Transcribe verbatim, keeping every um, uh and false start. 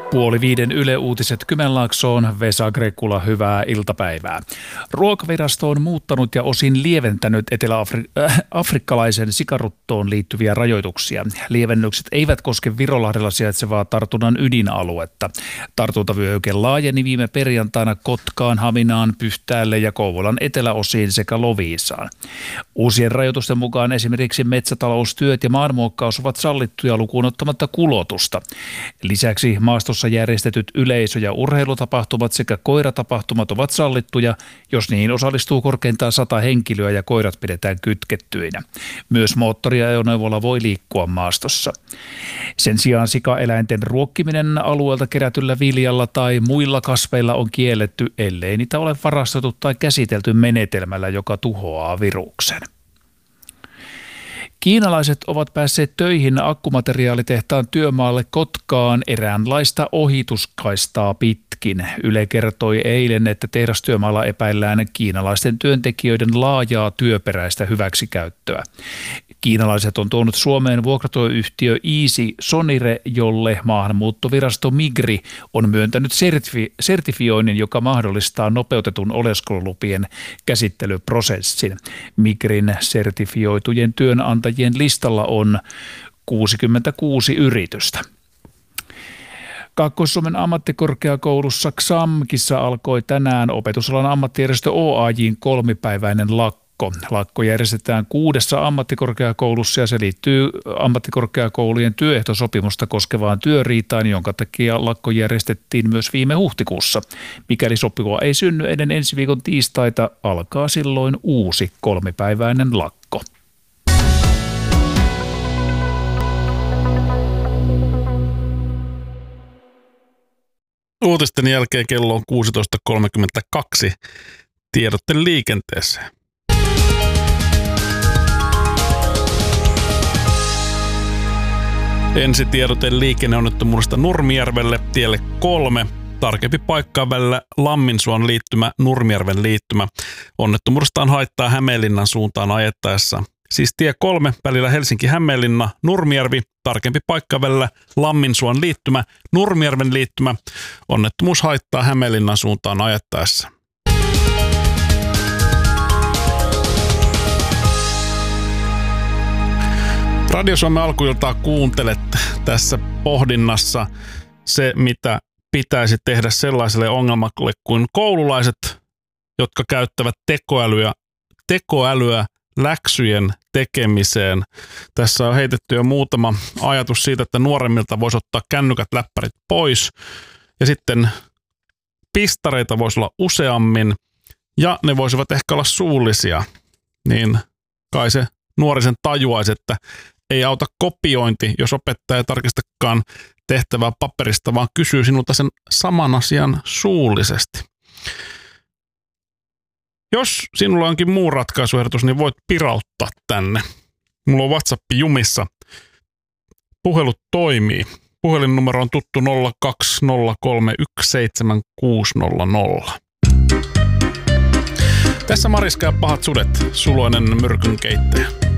Puoli viiden Yle Uutiset Kymenlaaksoon, Vesa Grekula, hyvää iltapäivää. Ruokavirasto on muuttanut ja osin lieventänyt eteläafrikkalaisen sikaruttoon liittyviä rajoituksia. Lievennykset eivät koske Virolahdella sijaitsevaa tartunnan ydinaluetta. Tartuntavyöhyke laajeni viime perjantaina Kotkaan, Haminaan, Pyhtäälle ja Kouvolan eteläosiin sekä Loviisaan. Uusien rajoitusten mukaan esimerkiksi metsätaloustyöt ja maanmuokkaus ovat sallittuja lukuun ottamatta kulotusta. Lisäksi maastossa järjestetyt yleisö- ja urheilutapahtumat sekä koiratapahtumat ovat sallittuja, jos niihin osallistuu korkeintaan sata henkilöä ja koirat pidetään kytkettyinä. Myös moottoriajoneuvolla voi liikkua maastossa. Sen sijaan sikaeläinten ruokkiminen alueelta kerätyllä viljalla tai muilla kasveilla on kielletty, ellei niitä ole varastettu tai käsitelty menetelmällä, joka tuhoaa viruksen. Kiinalaiset ovat päässeet töihin akkumateriaalitehtaan työmaalle Kotkaan eräänlaista ohituskaistaa pitkin. Yle kertoi eilen, että tehdastyömaalla epäillään kiinalaisten työntekijöiden laajaa työperäistä hyväksikäyttöä. Kiinalaiset on tuonut Suomeen vuokratyöyhtiö Easy Sonire, jolle maahanmuuttovirasto Migri on myöntänyt sertifi- sertifioinnin, joka mahdollistaa nopeutetun oleskelulupien käsittelyprosessin. Migrin sertifioitujen työnantajien listalla on kuusikymmentäkuusi yritystä. Kaakkois-Suomen ammattikorkeakoulussa X A M Kissa alkoi tänään opetusalan ammattijärjestö O A J:n kolmipäiväinen lakko. Lakko järjestetään kuudessa ammattikorkeakoulussa ja se liittyy ammattikorkeakoulujen työehtosopimusta koskevaan työriitaan, jonka takia lakko järjestettiin myös viime huhtikuussa. Mikäli sopua ei synny ennen ensi viikon tiistaita, alkaa silloin uusi kolmipäiväinen lakko. Uutisten jälkeen kello on kuusitoista kolmekymmentäkaksi. Tiedotte liikenteeseen. Ensi tiedote liikenneonnettomuudesta Nurmijärvelle tielle kolme. Tarkempi paikkaa välillä Lamminsuon liittymä, Nurmijärven liittymä. Onnettomuudesta on haittaa Hämeenlinnan suuntaan ajettaessa. Siis tie kolme välillä Helsinki-Hämeenlinna, Nurmijärvi. Tarkempi paikka välillä Lamminsuon liittymä, Nurmijärven liittymä. Onnettomuus haittaa Hämeenlinnan suuntaan ajettaessa. Radio Suomen alkuiltaa kuuntelet tässä pohdinnassa se, mitä pitäisi tehdä sellaiselle ongelmalle kuin koululaiset, jotka käyttävät tekoälyä, tekoälyä läksyjen tekemiseen. Tässä on heitetty jo muutama ajatus siitä, että nuoremmilta voisi ottaa kännykät, läppärit pois ja sitten pistareita voisi olla useammin ja ne voisivat ehkä olla suullisia, niin kai se nuorisen tajuaisi, että ei auta kopiointi, jos opettaja ei tarkistakaan tehtävää paperista, vaan kysyy sinulta sen saman asian suullisesti. Jos sinulla onkin muu ratkaisuehdotus, niin voit pirauttaa tänne. Mulla on WhatsApp jumissa. Puhelut toimii. Puhelinnumero on tuttu nolla kaksi nolla kolme yksi seitsemän kuusi nolla nolla. Tässä Mariska ja pahat sudet, suloinen myrkynkeittäjä.